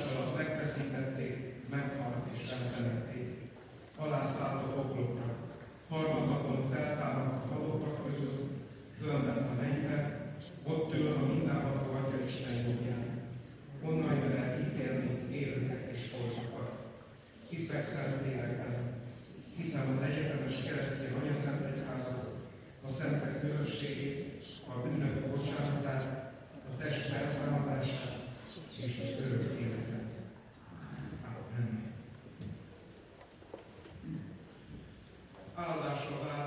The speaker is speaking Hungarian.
alatt megfeszítették, meghalt és eltemették. Alá szállt a poklokra, harmadnapon feltámadt a halottak között, fölment a mennybe, ott ül a mindenható Atya Isten jobbján. Onnan jön el ítélni élőket és holtakat. Hiszek szent lélekben, hiszem az egyetemes keresztény anyaszent egyházat, a szentek közösségét, a bűnök bocsánatát, a test feltámadását és az örök életet. Amen. Áldásra